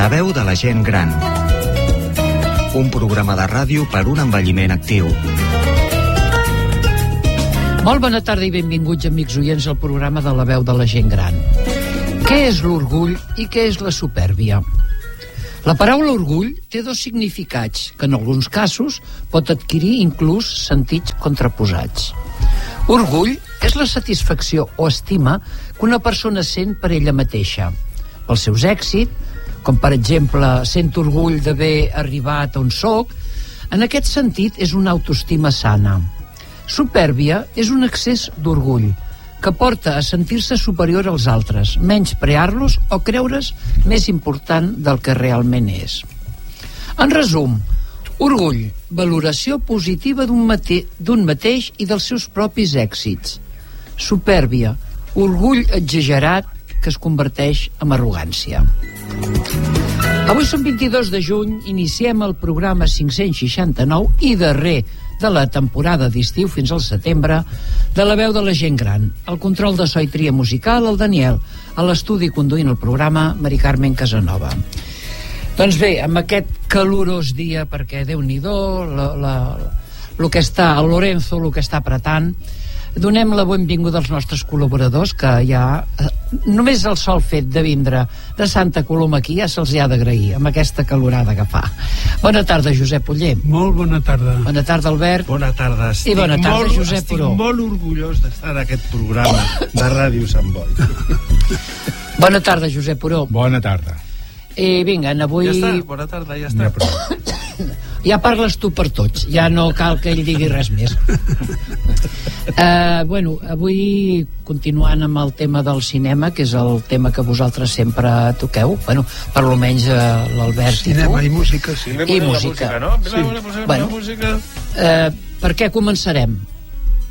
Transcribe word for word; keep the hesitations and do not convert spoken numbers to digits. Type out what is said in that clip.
La veu de la gent gran. Un programa de ràdio per un envelliment actiu. Molt bona tarda i benvinguts, amics oients, al programa de La veu de la gent gran. Què és l'orgull i què és la supèrbia? La paraula orgull té dos significats, que en alguns casos pot adquirir inclús sentits contraposats. Orgull és la satisfacció o estima que una persona sent per ella mateixa, pels seus èxits, com per exemple sento orgull d'haver arribat on soc. En aquest sentit és una autoestima sana. Supèrbia és un excés d'orgull que porta a sentir-se superior als altres, menysprear-los o creure's més important del que realment és. En resum, orgull, valoració positiva d'un mate- d'un mateix i dels seus propis èxits. Supèrbia, orgull exagerat que es converteix en arrogància. Avui som vint-i-dos de juny, iniciem el programa cinc-cents seixanta-nou i darrer de la temporada d'estiu fins al setembre de La veu de la gent gran. El control de so i tria musical, el Daniel. A l'estudi conduint el programa, Mari Carmen Casanova. Doncs bé, amb aquest calorós dia, perquè Déu-n'hi-do, la, la, el que està, el Lorenzo, el que està apretant, donem la benvinguda als nostres col·laboradors, que ja, només el sol fet de vindre de Santa Coloma aquí ja se'ls ha d'agrair, amb aquesta calorada que fa. Bona tarda, Josep Oller. Molt bona tarda. Bona tarda, Albert. Bona tarda. Estic I bona tarda, molt, Josep estic Oró. molt orgullós d'estar en aquest programa de Ràdio Sant Boi. Bona tarda, Josep Oró. Bona tarda. I vinga, avui... Ja està, bona tarda, ja està. Ja parles tu per tots, ja no cal que ell digui res més. uh, bueno, avui continuant amb el tema del cinema, que és el tema que vosaltres sempre toqueu, bueno, per almenys uh, l'Albert i tu. Cinema i música, sí. I música, no? sí. Bueno, música. Uh, per què començarem?